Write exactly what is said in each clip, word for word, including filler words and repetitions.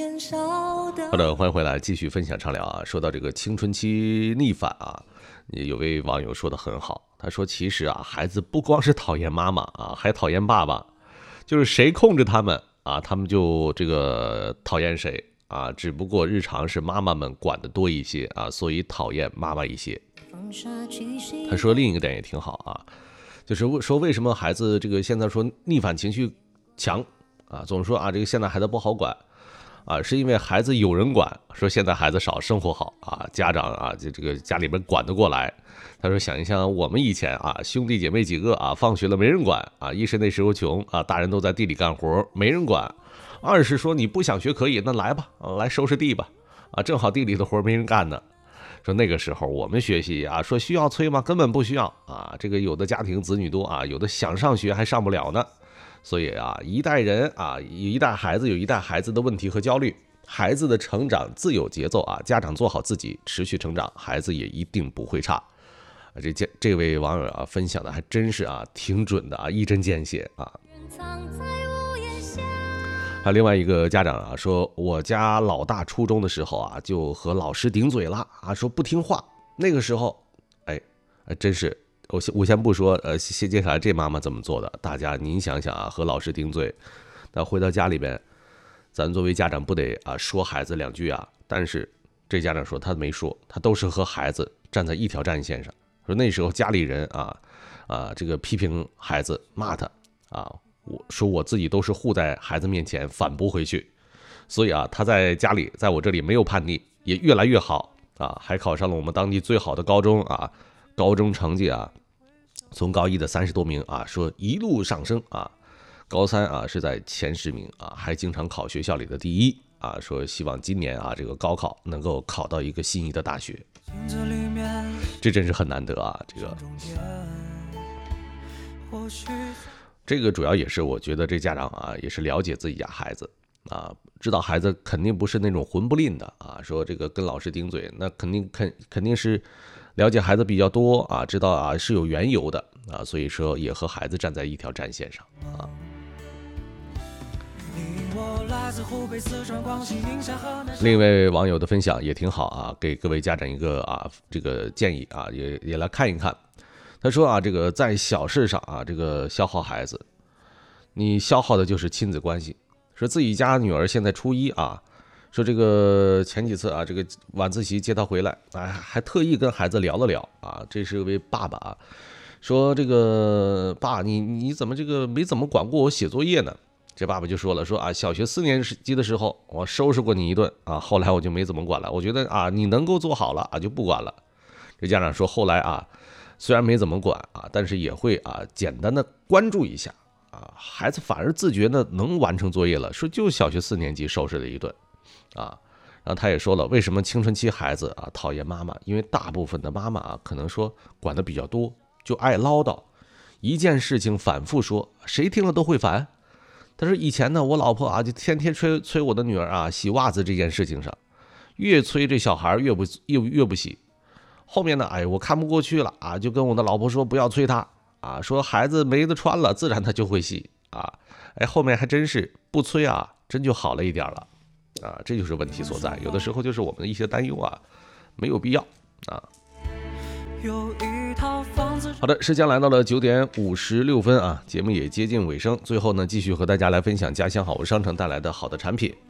好的，欢迎回来，继续分享畅聊啊。说到这个青春期逆反啊，有位网友说的很好，他说其实啊，孩子不光是讨厌妈妈啊，还讨厌爸爸，就是谁控制他们啊，他们就这个讨厌谁啊。只不过日常是妈妈们管的多一些啊，所以讨厌妈妈一些。他说另一个点也挺好啊，就是说为什么孩子这个现在说逆反情绪强啊，总说啊这个现在孩子不好管啊，是因为孩子有人管，说现在孩子少，生活好啊，家长啊就这个家里边管得过来。他说想一想我们以前啊，兄弟姐妹几个啊，放学了没人管啊，一是那时候穷啊，大人都在地里干活没人管；二是说你不想学可以，那来吧，啊、来收拾地吧，啊，正好地里的活没人干呢。说那个时候我们学习啊，说需要催吗？根本不需要啊。这个有的家庭子女多啊，有的想上学还上不了呢。所以啊，一代人啊，有一代孩子有一代孩子的问题和焦虑。孩子的成长自有节奏啊，家长做好自己，持续成长，孩子也一定不会差。啊、这这这位网友啊，分享的还真是啊，挺准的啊，一针见血啊。还有另外一个家长啊说，我家老大初中的时候啊，就和老师顶嘴了啊，说不听话。那个时候，哎，哎真是我先我先不说，呃，接接下来这妈妈怎么做的，大家您想想啊，和老师顶嘴，那回到家里边，咱作为家长不得啊说孩子两句啊？但是这家长说他没说，他都是和孩子站在一条战线上。说那时候家里人啊啊这个批评孩子骂他啊。我说我自己都是护在孩子面前反驳回去，所以啊，他在家里，在我这里没有叛逆，也越来越好啊，还考上了我们当地最好的高中啊，高中成绩啊，从高一的三十多名啊，说一路上升啊，高三啊是在前十名啊，还经常考学校里的第一啊，说希望今年啊这个高考能够考到一个心仪的大学，这真是很难得啊，这个。这个主要也是我觉得这家长啊，也是了解自己家孩子啊，知道孩子肯定不是那种混不吝的啊，说这个跟老师顶嘴，那肯定肯肯定是了解孩子比较多啊，知道啊是有缘由的啊，所以说也和孩子站在一条战线上啊。另一位网友的分享也挺好啊，给各位家长一个啊这个建议啊，也也来看一看。他说啊，这个在小事上啊，这个消耗孩子，你消耗的就是亲子关系。说自己家女儿现在初一啊，说这个前几次啊，这个晚自习接她回来，哎，还特意跟孩子聊了聊啊。这是位爸爸啊，说这个爸，你你怎么这个没怎么管过我写作业呢？这爸爸就说了，说啊，小学四年级的时候我收拾过你一顿啊，后来我就没怎么管了。我觉得啊，你能够做好了啊，就不管了。这家长说，后来啊。虽然没怎么管啊，但是也会啊简单的关注一下啊，孩子反而自觉的能完成作业了。说就小学四年级收拾了一顿啊，然后他也说了，为什么青春期孩子啊讨厌妈妈？因为大部分的妈妈啊可能说管的比较多，就爱唠叨，一件事情反复说，谁听了都会烦。他说以前呢，我老婆啊就天天催催我的女儿啊洗袜子这件事情上，越催这小孩越不越越不洗。后面呢，哎，我看不过去了啊，就跟我的老婆说不要催他啊，说孩子没得穿了，自然他就会洗啊。哎，后面还真是不催啊，真就好了一点了啊，这就是问题所在。有的时候就是我们的一些担忧啊，没有必要啊。好的，时间来到了九点五十六分啊，节目也接近尾声。最后呢，继续和大家来分享家乡好物商城带来的好的产品。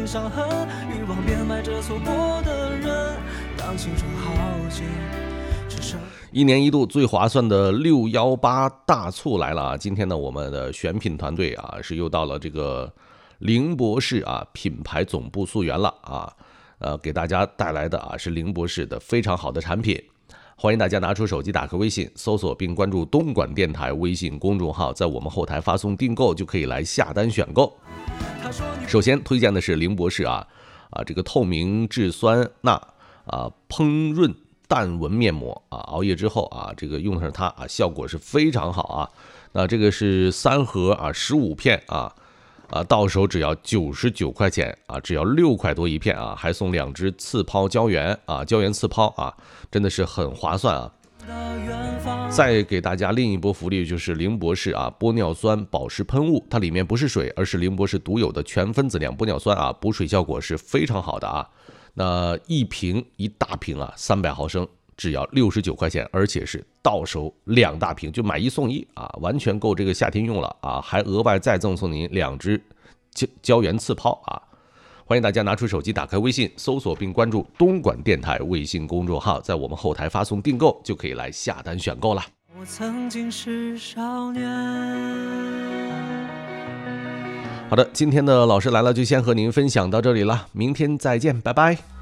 一年一度最划算的六一八大促来了啊！今天呢，我们的选品团队啊是又到了这个凌博士啊品牌总部溯源了啊，呃，给大家带来的啊是凌博士的非常好的产品。欢迎大家拿出手机，打开微信，搜索并关注东莞电台微信公众号，在我们后台发送订购就可以来下单选购。首先推荐的是凌博士啊啊这个透明质酸钠啊烹润淡纹面膜啊，熬夜之后啊这个用上它啊效果是非常好啊。那这个是三盒啊十五片啊啊到手只要九十九块钱啊，只要六块多一片啊，还送两支刺抛胶原啊胶原刺抛啊，真的是很划算啊。 再给大家另一波福利，就是林博士啊玻尿酸保湿喷雾，它里面不是水，而是林博士独有的全分子量玻尿酸啊，补水效果是非常好的啊。那一瓶一大瓶啊，三百毫升，只要六十九块钱，而且是到手两大瓶，就买一送一啊，完全够这个夏天用了啊，还额外再赠送您两支胶胶原刺泡啊。欢迎大家拿出手机，打开微信，搜索并关注东莞电台微信公众号，在我们后台发送订购，就可以来下单选购了。 我曾经是少年。 好的，今天的老师来了就先和您分享到这里了，明天再见，拜拜。